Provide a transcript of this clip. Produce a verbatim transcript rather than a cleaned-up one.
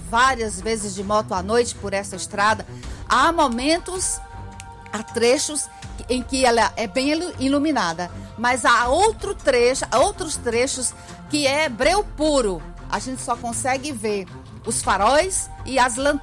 várias vezes de moto à noite por essa estrada. Há momentos, há trechos em que ela é bem iluminada, mas há outro trecho, outros trechos que é breu puro. A gente só consegue ver os faróis e as lanternas.